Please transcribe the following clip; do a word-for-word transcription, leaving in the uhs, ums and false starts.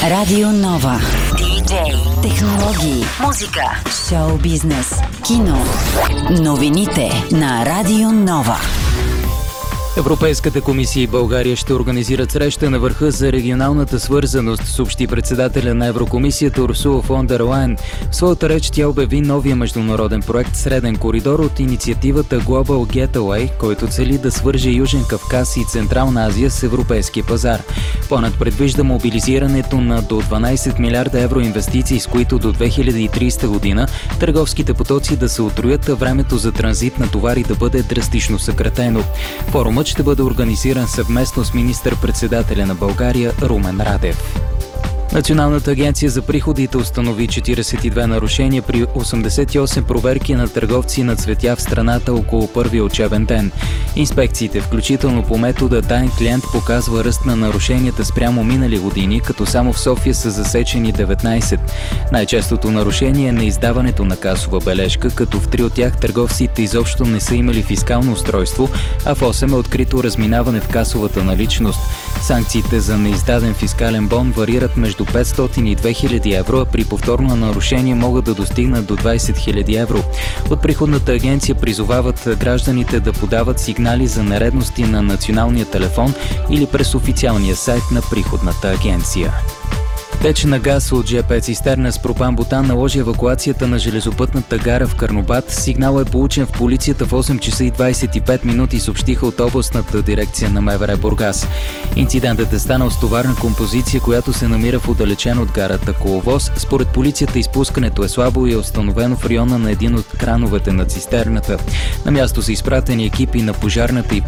Радио Нова. Диджей. Технологии. Музика. Шоу бизнес. Кино. Новините на Радио Нова. Европейската комисия и България ще организират среща на върха за регионалната свързаност, съобщи председателя на Еврокомисията Урсула фон дер Лайен. В своята реч тя обяви новия международен проект Среден коридор от инициативата Global Gateway, който цели да свърже Южен Кавказ и Централна Азия с европейския пазар. Планът предвижда мобилизирането на до дванайсет милиарда евро инвестиции, с които до две хиляди и тридесета година търговските потоци да се утроят, а времето за транзит на товари да бъде драстично съкратено. Форумът ще бъде организиран съвместно с министър-председателя на България Румен Радев. Националната агенция за приходите установи четирийсет и две нарушения при осемдесет и осем проверки на търговци на цветя в страната около първия учебен ден. Инспекциите, включително по метода таен клиент, показва ръст на нарушенията спрямо минали години, като само в София са засечени деветнайсет. Най-честото нарушение е на издаването на касова бележка, като в три от тях търговците изобщо не са имали фискално устройство, а в осем е открито разминаване в касовата наличност. Санкциите за неиздаден фискален бон варират между петстотин и две хиляди евро, а при повторно нарушение могат да достигнат до двайсет хиляди евро. От приходната агенция призовават гражданите да подават сигнали за нередности на националния телефон или през официалния сайт на приходната агенция. Теч на газ от ЖП цистерна с пропан-бутан наложи евакуацията на железопътната гара в Карнобат. Сигнал е получен в полицията в осем часа и двайсет и пет минути, съобщиха от областната дирекция на МВР Бургас. Инцидентът е станал с товарна композиция, която се намира в отдалечен от гарата коловоз. Според полицията изпускането е слабо и е установено в района на един от крановете на цистерната. На място са изпратени екипи на пожарната и